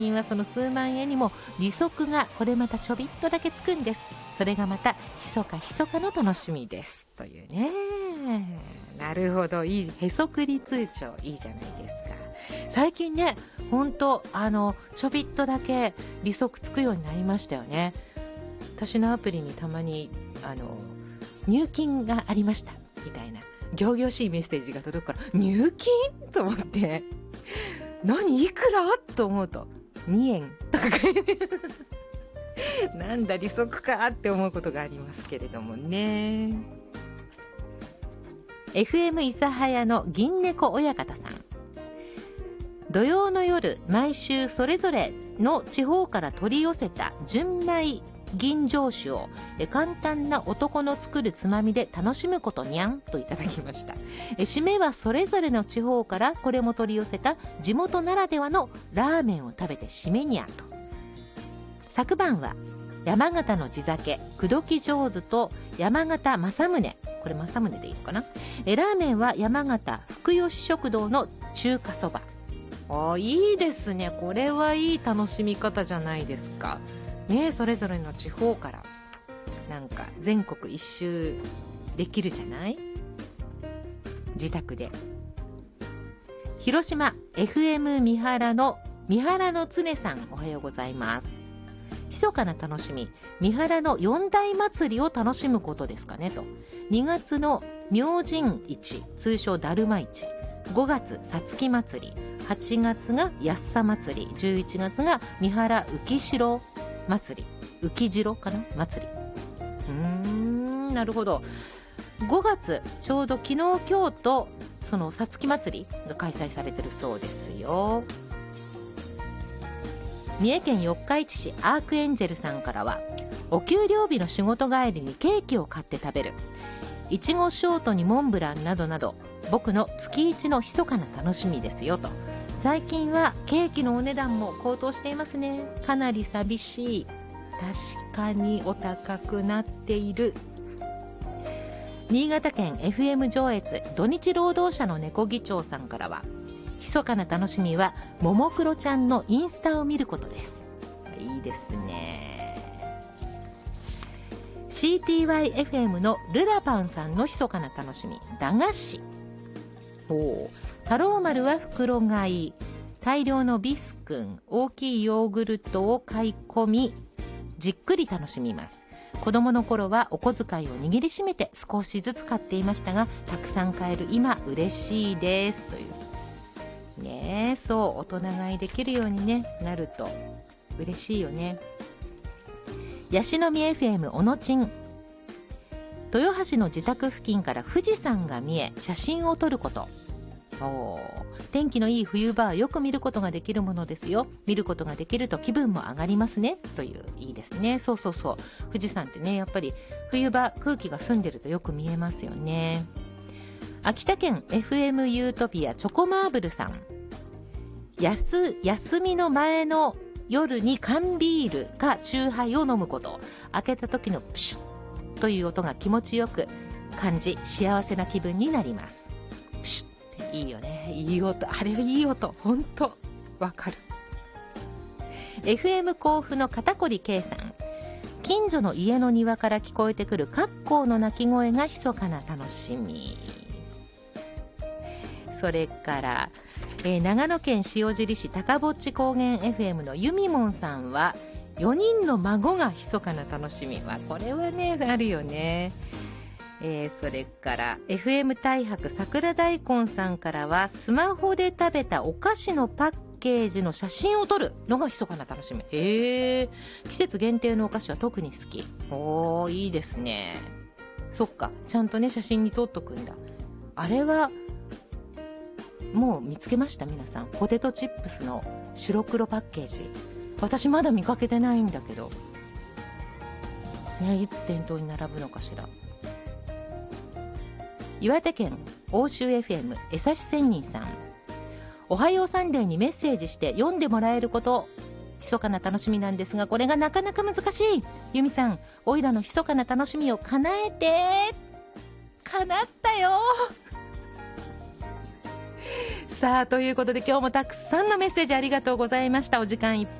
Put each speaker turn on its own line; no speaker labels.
はその数万円にも利息がこれまたちょびっとだけつくんです。それがまた密かの楽しみですというね。なるほど、いいへそくり通帳、いいじゃないですか。最近ね、ほんとちょびっとだけ利息つくようになりましたよね。私のアプリにたまに入金がありましたみたいな仰々しいメッセージが届くから、入金と思って、何いくらと思うと2円とか書いてなんだ利息かって思うことがありますけれどもね。 FM 諫早の銀猫親方さん、土曜の夜毎週それぞれの地方から取り寄せた純米吟醸酒を簡単な男の作るつまみで楽しむことにゃんといただきました。締めはそれぞれの地方からこれも取り寄せた地元ならではのラーメンを食べて締めにゃんと。昨晩は山形の地酒口説き上手と山形正宗、これ正宗でいいのかな。ラーメンは山形福吉食堂の中華そば。いいですね、これはいい楽しみ方じゃないですかね。それぞれの地方からなんか全国一周できるじゃない、自宅で。広島 FM 三原の常さん、おはようございます。密かな楽しみ、三原の四大祭りを楽しむことですかねと。2月の明神市、通称だるま市、5月さつき祭り、8月がやっさ祭り、11月が三原浮城祭り、浮城かな祭り。なるほど。5月ちょうど昨日今日とそのさつき祭りが開催されてるそうですよ。三重県四日市市アークエンジェルさんからは、お給料日の仕事帰りにケーキを買って食べる、いちごショートにモンブランなどなど僕の月一の密かな楽しみですよと。最近はケーキのお値段も高騰していますね。かなり寂しい。確かにお高くなっている。新潟県 FM 上越土日労働者の猫議長さんからは、密かな楽しみはももクロちゃんのインスタを見ることです。いいですね。 CTYFM のルラパンさんの密かな楽しみ、駄菓子。太郎丸は袋買い、大量のビスくん、大きいヨーグルトを買い込みじっくり楽しみます。子供の頃はお小遣いを握りしめて少しずつ買っていましたが、たくさん買える今嬉しいですというね。そう、大人買いできるように、ね、なると嬉しいよね。ヤシの実 FM おのちん、豊橋の自宅付近から富士山が見え写真を撮ること。天気のいい冬場はよく見ることができるものですよ。見ることができると気分も上がりますねという。いいですね。そうそうそう、富士山ってね、やっぱり冬場空気が澄んでるとよく見えますよね。秋田県 FM ユートピアチョコマーブルさん、休みの前の夜に缶ビールかチューハイを飲むこと。開けた時のプシュッという音が気持ちよく感じ、幸せな気分になります。プシュッいいよね。いい音、あれいい音、ほんとわかる。 FM 甲府の肩こり K さん、近所の家の庭から聞こえてくるカッコウの鳴き声が密かな楽しみ。それから長野県塩尻市高ぼっち高原 FM のゆみもんさんは、4人の孫が密かな楽しみ。これはね、あるよね。それから FM 太白桜大根さんからは、スマホで食べたお菓子のパッケージの写真を撮るのが密かな楽しみ。季節限定のお菓子は特に好き。いいですね。そっか、ちゃんとね写真に撮っとくんだ。あれはもう見つけました？皆さん、ポテトチップスの白黒パッケージ、私まだ見かけてないんだけどね、いつ店頭に並ぶのかしら。岩手県欧州 FM 江差仙人さん、おはようサンデーにメッセージして読んでもらえること、密かな楽しみなんですが、これがなかなか難しい。由美さん、おいらの密かな楽しみを叶えて。叶ったよ。 さあということで今日もたくさんのメッセージありがとうございました。お時間いっ